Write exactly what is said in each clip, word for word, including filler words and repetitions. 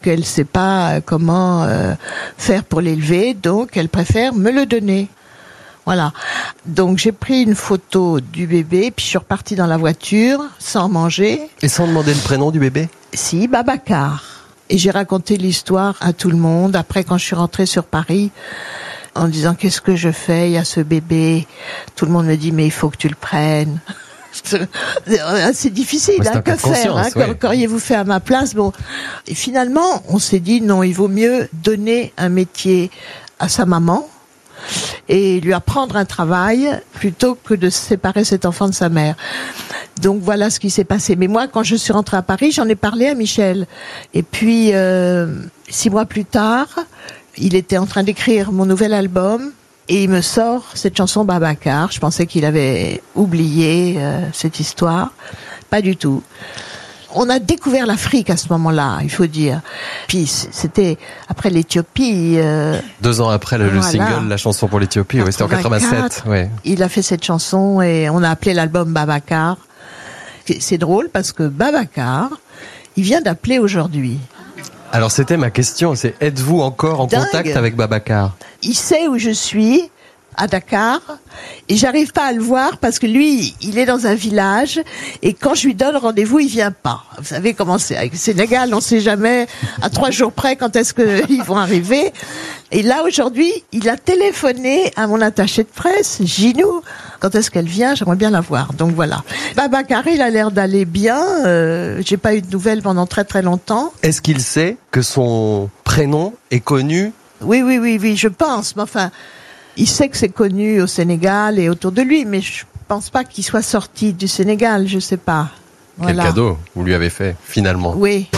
qu'elle sait pas comment euh, faire pour l'élever, donc elle préfère me le donner. Voilà. Donc j'ai pris une photo du bébé, puis je suis repartie dans la voiture, sans manger. Et sans demander le prénom du bébé ? Si, Babacar. Et j'ai raconté l'histoire à tout le monde. Après, quand je suis rentrée sur Paris, en disant qu'est-ce que je fais, il y a ce bébé. Tout le monde me dit mais il faut que tu le prennes. C'est difficile, ouais, hein, que faire, hein, ouais. qu'auriez-vous fait à ma place? Bon, et finalement, on s'est dit non, il vaut mieux donner un métier à sa maman et lui apprendre un travail plutôt que de séparer cet enfant de sa mère. Donc voilà ce qui s'est passé. Mais moi, quand je suis rentrée à Paris, j'en ai parlé à Michel. Et puis, euh, six mois plus tard, il était en train d'écrire mon nouvel album et il me sort cette chanson Babacar. Je pensais qu'il avait oublié euh, cette histoire. Pas du tout. On a découvert l'Afrique à ce moment-là, il faut dire. Puis c'était après l'Éthiopie. Euh, Deux ans après le, voilà. le single, la chanson pour l'Éthiopie, ouais, c'était en quatre-vingt-sept. Ouais. Il a fait cette chanson et on a appelé l'album Babacar. C'est drôle parce que Babacar, il vient d'appeler aujourd'hui. Alors c'était ma question, c'est êtes-vous encore en Dingue. contact avec Babacar ? Il sait où je suis, à Dakar, et j'arrive pas à le voir parce que lui, il est dans un village, et quand je lui donne rendez-vous, il vient pas. Vous savez comment c'est avec le Sénégal, on sait jamais à trois jours près quand est-ce qu'ils vont arriver. Et là, aujourd'hui, il a téléphoné à mon attaché de presse, Ginou. Quand est-ce qu'elle vient? J'aimerais bien la voir. Donc voilà. Babacar, il a l'air d'aller bien. Euh, j'ai pas eu de nouvelles pendant très très longtemps. Est-ce qu'il sait que son prénom est connu? Oui, oui, oui, oui, je pense. Mais enfin, il sait que c'est connu au Sénégal et autour de lui, mais je pense pas qu'il soit sorti du Sénégal, je sais pas. Voilà. Quel cadeau vous lui avez fait, finalement. Oui.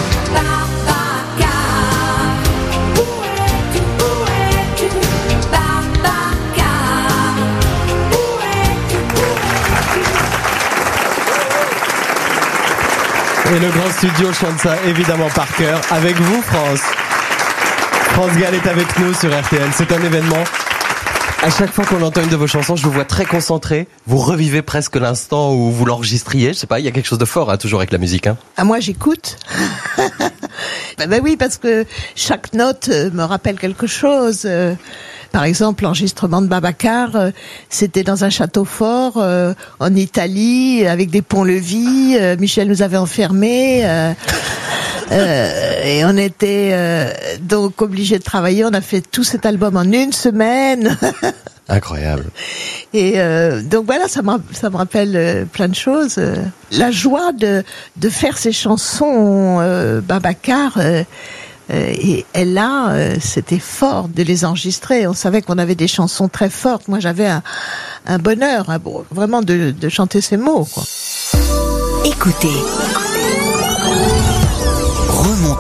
Et le grand studio chante ça évidemment par cœur. Avec vous, France. France Gall est avec nous sur R T L. C'est un événement. À chaque fois qu'on entend une de vos chansons, je vous vois très concentré. Vous revivez presque l'instant où vous l'enregistriez. Je sais pas, il y a quelque chose de fort, hein, toujours avec la musique. Hein. Ah, moi, j'écoute. ben, ben oui, parce que chaque note me rappelle quelque chose. Par exemple, l'enregistrement de Babacar, euh, c'était dans un château fort euh, en Italie, avec des ponts-levis. Euh, Michel nous avait enfermés. Euh, euh, et on était euh, donc obligés de travailler. On a fait tout cet album en une semaine. Incroyable. Et euh, donc voilà, ça me, ça me rappelle euh, plein de choses. Euh, la joie de, de faire ces chansons, euh, Babacar... Euh, Euh, et elle là, euh, c'était fort de les enregistrer. On savait qu'on avait des chansons très fortes. Moi, j'avais un, un bonheur, hein, bon, vraiment de, de chanter ces mots, quoi. Écoutez.